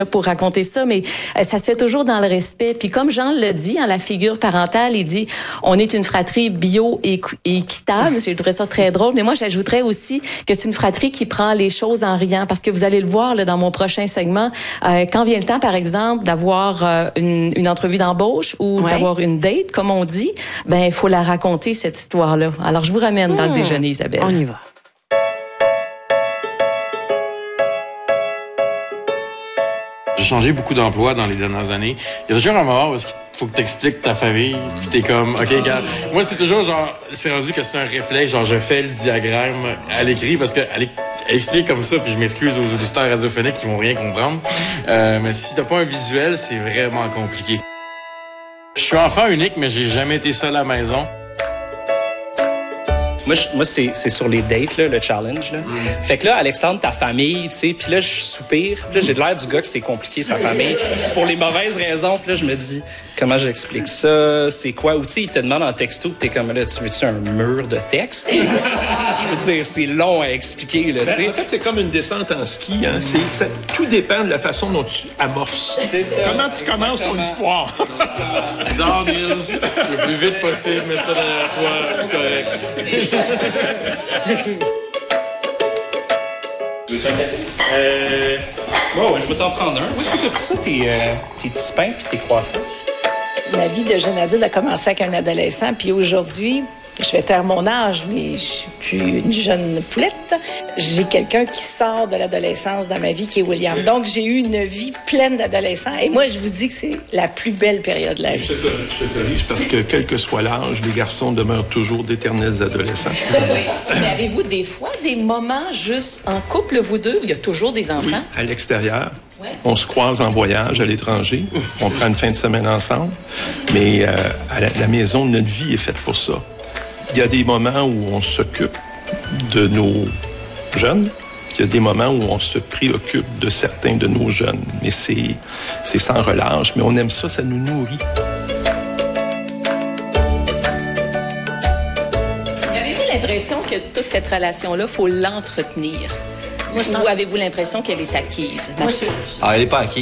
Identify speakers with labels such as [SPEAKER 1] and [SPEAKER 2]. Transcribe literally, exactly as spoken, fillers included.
[SPEAKER 1] pour raconter ça, mais euh, ça se fait toujours dans le respect. Puis comme Jean le dit, en la figure parentale, il dit on est une fratrie bio et, et équitable. Je trouverais ça très drôle. Mais moi, j'ajouterais aussi que c'est une fratrie qui prend les choses en riant, parce que vous allez le voir là, dans mon prochain segment. Euh, quand vient le temps, par exemple, d'avoir euh, une, une entrevue d'embauche ou ouais. d'avoir une date, comme on dit, ben il faut la raconter cette histoire-là. Alors je vous ramène mmh. dans le déjeuner, Isabelle.
[SPEAKER 2] On y va.
[SPEAKER 3] J'ai changé beaucoup d'emplois dans les dernières années. Il y a toujours un moment où il faut que tu expliques ta famille, puis t'es comme, OK, regarde. Moi, c'est toujours genre, c'est rendu que c'est un réflexe, genre, je fais le diagramme à l'écrit, parce que elle explique comme ça, puis je m'excuse aux auditeurs radiophoniques qui vont rien comprendre. Euh, mais si t'as pas un visuel, c'est vraiment compliqué. Je suis enfant unique, mais j'ai jamais été seul à la maison.
[SPEAKER 4] Moi, je, moi c'est, c'est sur les dates, là, le challenge. Là. Mm. Fait que là, Alexandre, ta famille, tu sais, puis là, je soupire. Puis là, j'ai de l'air du gars que c'est compliqué, sa famille, pour les mauvaises raisons. Puis là, je me dis, comment j'explique ça? C'est quoi? Ou tu sais, il te demande en texto, puis t'es comme, là, tu veux-tu un mur de texte? Je veux dire, c'est long à expliquer, là, tu sais.
[SPEAKER 5] En fait, c'est comme une descente en ski. Hein? C'est, ça, tout dépend de la façon dont tu amorces.
[SPEAKER 4] C'est ça.
[SPEAKER 5] Comment tu exactement. Commences ton histoire?
[SPEAKER 3] Downhill, le plus vite possible, mais ça derrière toi, c'est correct.
[SPEAKER 4] Tu veux un café? Euh... Oh, je vais t'en prendre un. Où est-ce que tu as pris ça, tes, euh, tes petits pains puis tes croissants?
[SPEAKER 6] Ma vie de jeune adulte a commencé avec un adolescent, puis aujourd'hui, je vais taire mon âge, mais je suis plus une jeune poulette. J'ai quelqu'un qui sort de l'adolescence dans ma vie, qui est William. Donc, j'ai eu une vie pleine d'adolescents. Et moi, je vous dis que c'est la plus belle période de la vie.
[SPEAKER 5] Je te, je te corrige, parce que quel que soit l'âge, les garçons demeurent toujours d'éternels adolescents.
[SPEAKER 1] Oui. Mais avez-vous des fois des moments juste en couple, vous deux, où il y a toujours des enfants?
[SPEAKER 5] Oui, à l'extérieur.
[SPEAKER 1] Ouais.
[SPEAKER 5] On se croise en voyage à l'étranger. On prend une fin de semaine ensemble. Mais euh, à la, la maison, notre vie est faite pour ça. Il y a des moments où on s'occupe de nos jeunes, puis il y a des moments où on se préoccupe de certains de nos jeunes. Mais c'est, c'est sans relâche, mais on aime ça, ça nous nourrit.
[SPEAKER 1] Avez-vous l'impression que toute cette relation-là, il faut l'entretenir? Moi, Ou avez-vous l'impression qu'elle est acquise?
[SPEAKER 7] Ah, elle n'est pas acquise.